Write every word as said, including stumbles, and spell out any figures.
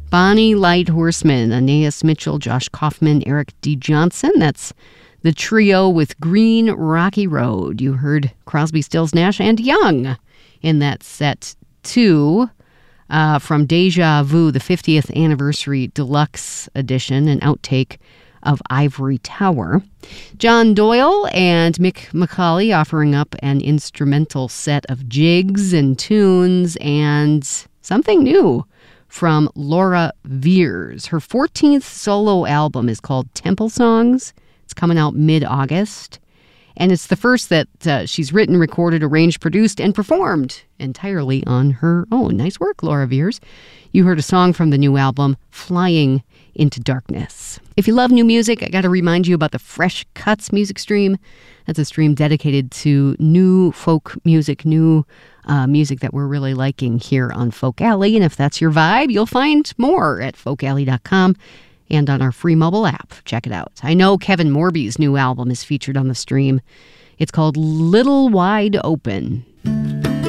Bonnie Light Horseman, Aeneas Mitchell, Josh Kaufman, Eric D. Johnson. That's the trio with Green Rocky Road. You heard Crosby, Stills, Nash, and Young in that set, too, uh, from Deja Vu, the fiftieth Anniversary Deluxe Edition, an outtake of Ivory Tower. John Doyle and Mick McCauley offering up an instrumental set of jigs and tunes and something new from Laura Veers. Her fourteenth solo album is called Temple Songs. It's coming out mid-August. And it's the first that uh, she's written, recorded, arranged, produced, and performed entirely on her own. Nice work, Laura Veers. You heard a song from the new album, Flying into Darkness. If you love new music, I got to remind you about the Fresh Cuts music stream. That's a stream dedicated to new folk music, new uh, music that we're really liking here on Folk Alley. And if that's your vibe, you'll find more at folk alley dot com and on our free mobile app. Check it out. I know Kevin Morby's new album is featured on the stream. It's called Little Wide Open.